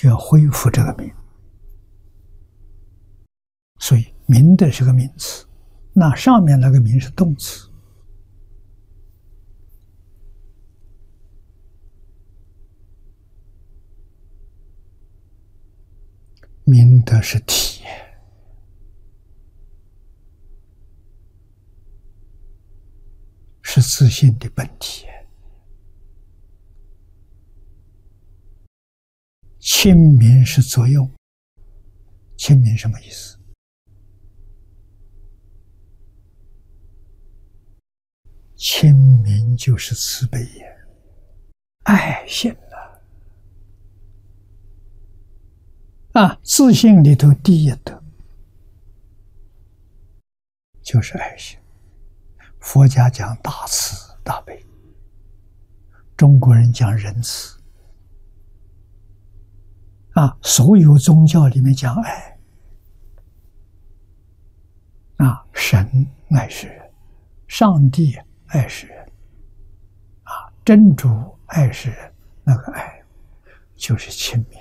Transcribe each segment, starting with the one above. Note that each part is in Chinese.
就要恢复这个名。所以明德是个名词，那上面那个名是动词。明德是体，是自信的本体。亲民是作用，亲民什么意思？亲民就是慈悲也，爱心自信里头第一德就是爱心。佛家讲大慈大悲，中国人讲仁慈。所有宗教里面讲爱。神爱世人，上帝爱世人，真主爱世人，那个爱就是亲民。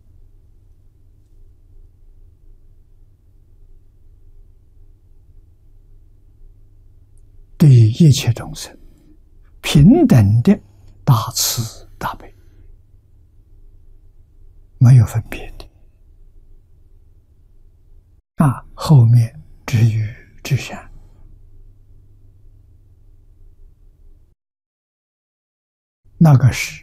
对于一切众生，平等的大慈大悲，没有分别的。后面至于至善，那个是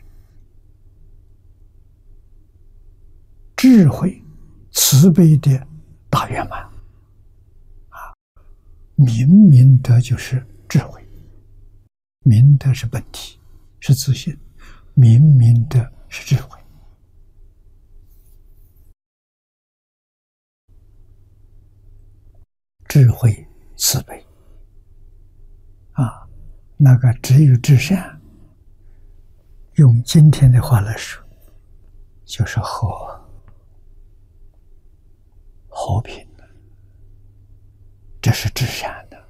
智慧慈悲的大圆满。明德就是智慧，明德是本体，是自信，明德是智慧。智慧慈悲那个至于至善，用今天的话来说，就是和平的，这是至善的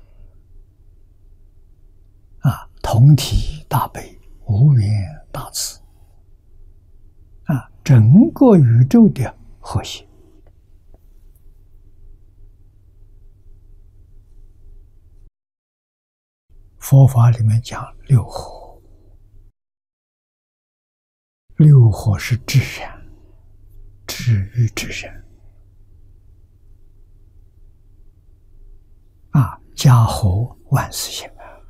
同体大悲，无缘大慈整个宇宙的和谐。佛法里面讲六和，六和是至善，至于至善家和万事兴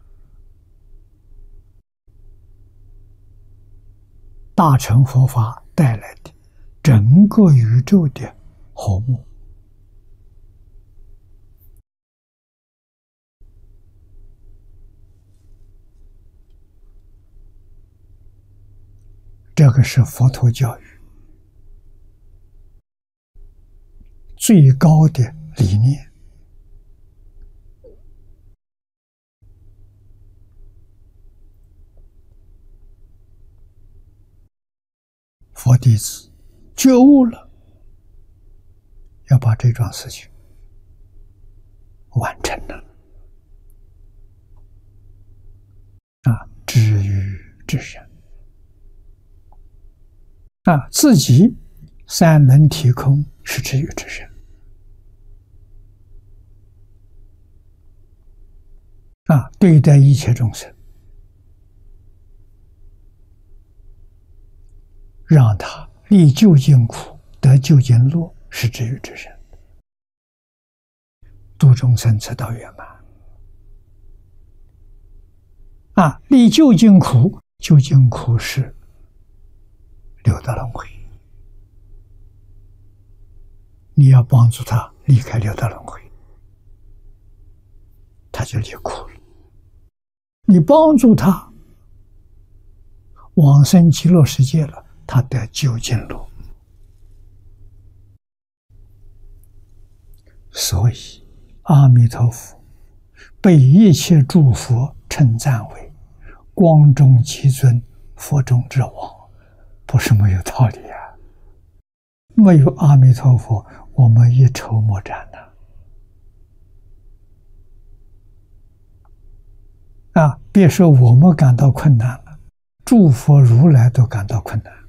大乘佛法带来的整个宇宙的和睦。这个是佛陀教育最高的理念。佛弟子觉悟了，要把这桩事情完成了至于至善自己三轮体空是至于至善对待一切众生，让他历究竟苦，得究竟乐，是至于至善。度众生则到圆满历究竟苦，究竟苦是六道轮回，你要帮助他离开六道轮回，他就离苦了。你帮助他往生极乐世界了，他得究竟乐。所以阿弥陀佛被一切诸佛称赞为光中极尊，佛中之王，不是没有道理没有阿弥陀佛，我们一筹莫展别说我们感到困难了，诸佛如来都感到困难。